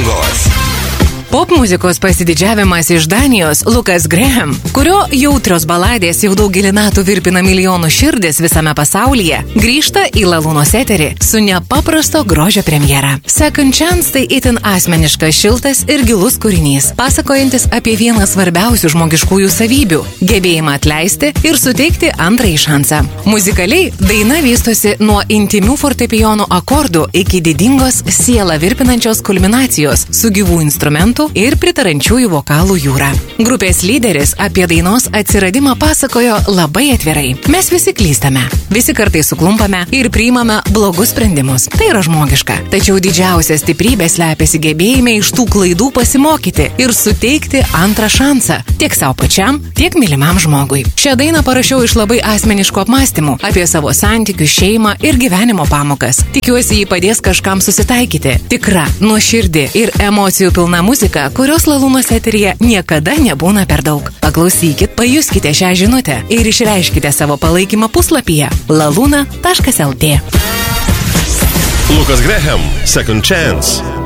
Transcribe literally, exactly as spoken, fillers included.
bangos. Popmuzikos pasididžiavimas iš Danijos Lukas Graham, kurio jautrios baladės jau daugelį metų virpina milijonų širdis visame pasaulyje, grįžta į Lalūnos eterį su nepaprasto grožio premjera. Second Chance tai itin asmeniškas, šiltas ir gilus kūrinys, pasakojantis apie vieną svarbiausių žmogiškųjų savybių – gebėjimą atleisti ir suteikti antrąjį šansą. Muzikaliai daina vystosi nuo intimių fortepijonų akordų iki didingos sielą virpinančios kulminacijos su gyvų instrumentų ir pritarančiųjų vokalų jūra. Grupės lyderis apie dainos atsiradimą pasakojo labai atvirai. Mes visi klystame, visi kartais suklumpame ir priimame blogus sprendimus. Tai yra žmogiška. Tačiau didžiausia stiprybė slepiasi gebėjime iš tų klaidų pasimokyti ir suteikti antrą šansą tiek savo pačiam, tiek mylimam žmogui. Šią dainą parašiau iš labai asmeniškų apmąstymų apie savo santykių, šeimą ir gyvenimo pamokas. Tikiuosi, jį padės kažkam susitaikyti. Tikra, nuoširdi ir emocijų pilna muzika, kurios Lalūnos eteryje niekada nebūna per daug. Paklausykit, pajuskite šią žinutę ir išreiškite savo palaikymą puslapyje laluna taškas lt. Lukas Graham, Second Chance.